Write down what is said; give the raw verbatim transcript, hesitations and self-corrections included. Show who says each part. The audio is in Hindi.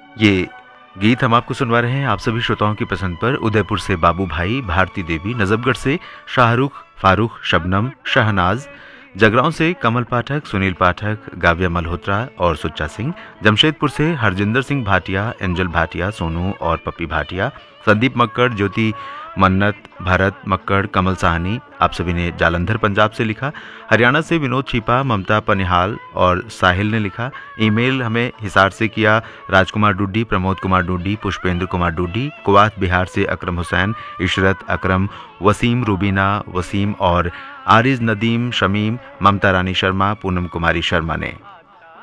Speaker 1: ये गीत हम आपको सुनवा रहे हैं आप सभी श्रोताओं की पसंद पर। उदयपुर से बाबू भाई, भारती देवी, नजफगढ़ से शाहरुख, फारूक, शबनम, शहनाज, जगरांव से कमल पाठक, सुनील पाठक, गाव्या मल्होत्रा और सुच्चा सिंह, जमशेदपुर से हरजिंदर सिंह भाटिया, एंजल भाटिया, सोनू और पप्पी भाटिया, संदीप मक्कड़, ज्योति मन्नत, भरत मक्कड़, कमल साहनी, आप सभी ने जालंधर पंजाब से लिखा। हरियाणा से विनोद छिपा, ममता पनिहाल और साहिल ने लिखा। ईमेल हमें हिसार से किया राजकुमार डुड्डी, प्रमोद कुमार डुड्डी, पुष्पेंद्र कुमार डुड्डी। कुवैत बिहार से अकरम हुसैन, इशरत अकरम, वसीम, रूबीना वसीम और आरिज नदीम शमीम, ममता रानी शर्मा, पूनम कुमारी शर्मा ने।